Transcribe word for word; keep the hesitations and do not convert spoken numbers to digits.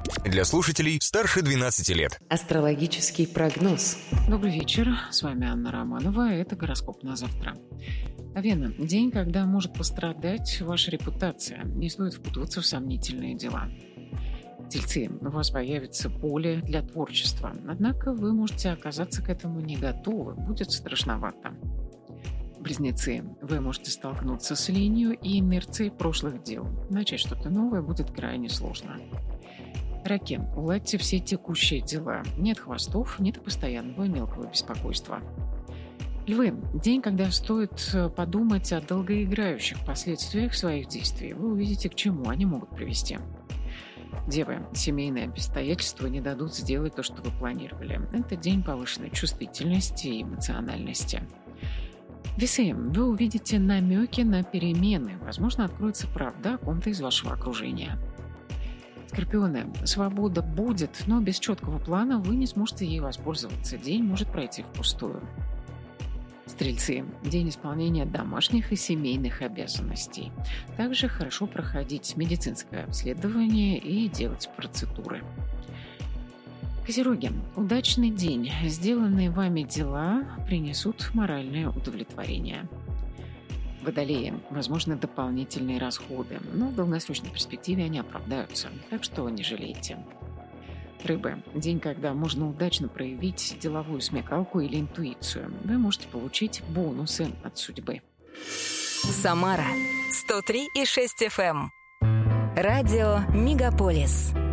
Для слушателей старше двенадцати лет. Астрологический прогноз. Добрый вечер, с вами Анна Романова, это гороскоп на завтра. Овена. День, когда может пострадать ваша репутация. Не стоит впутываться в сомнительные дела. Тельцы. У вас появится поле для творчества. Однако вы можете оказаться к этому не готовы. Будет страшновато. Близнецы. Вы можете столкнуться с ленью и инерцией прошлых дел. Начать что-то новое будет крайне сложно. Раки. Уладьте все текущие дела. Нет хвостов, нет постоянного мелкого беспокойства. Львы. День, когда стоит подумать о долгоиграющих последствиях своих действий. Вы увидите, к чему они могут привести. Девы. Семейные обстоятельства не дадут сделать то, что вы планировали. Это день повышенной чувствительности и эмоциональности. Весы. Вы увидите намеки на перемены. Возможно, откроется правда о ком-то из вашего окружения. Скорпионы. Свобода будет, но без четкого плана вы не сможете ей воспользоваться. День может пройти впустую. Стрельцы. День исполнения домашних и семейных обязанностей. Также хорошо проходить медицинское обследование и делать процедуры. Козероги. Удачный день. Сделанные вами дела принесут моральное удовлетворение. Водолеи. Возможны дополнительные расходы, но в долгосрочной перспективе они оправдаются, так что не жалейте. Рыбы. День, когда можно удачно проявить деловую смекалку или интуицию. Вы можете получить бонусы от судьбы. Самара. сто три и шесть эф эм. Радио Мегаполис.